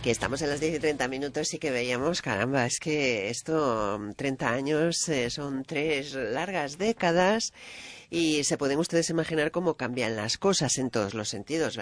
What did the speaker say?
Que estamos en las 10:30 y que veíamos, caramba, es que esto, 30 años, son 3 largas décadas y se pueden ustedes imaginar cómo cambian las cosas en todos los sentidos, ¿verdad?